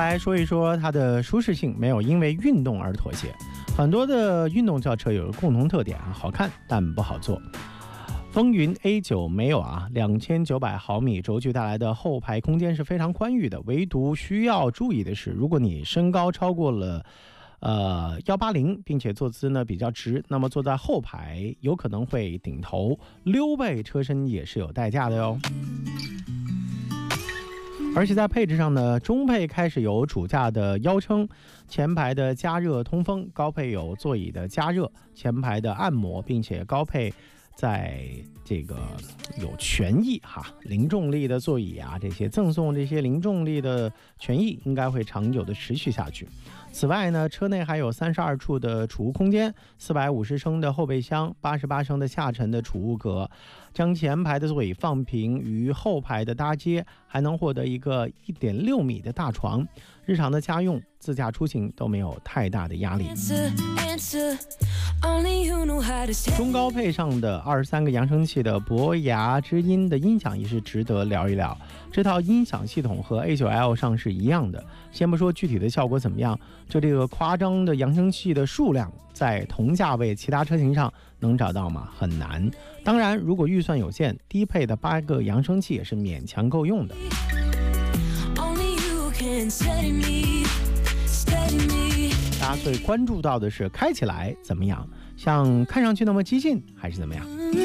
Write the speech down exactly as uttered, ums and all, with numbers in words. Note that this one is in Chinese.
来说一说它的舒适性，没有因为运动而妥协。很多的运动轿车有个共同特点啊，好看但不好坐。风云 A 九 没有啊，两千九百毫米轴距带来的后排空间是非常宽裕的，唯独需要注意的是，如果你身高超过了呃一八零，并且坐姿呢比较直，那么坐在后排有可能会顶头溜背，车身也是有代价的哟。而且在配置上呢，中配开始有主驾的腰撑，前排的加热通风，高配有座椅的加热，前排的按摩，并且高配在这个有权益哈，零重力的座椅啊，这些赠送这些零重力的权益应该会长久的持续下去。此外呢，车内还有三十二处的储物空间，四百五十升的后备箱，八十八升的下沉的储物格，将前排的座椅放平于后排的搭接，还能获得一个 一点六米的大床，日常的家用自驾出行都没有太大的压力。中高配上的二十三个扬声器的博雅之音的音响也是值得聊一聊。这套音响系统和 A 九 L 上是一样的，先不说具体的效果怎么样，就这个夸张的扬声器的数量，在同价位其他车型上能找到吗？很难。当然，如果预算有限，低配的八个扬声器也是勉强够用的。大家最关注到的是开起来怎么样，像看上去那么激进还是怎么样。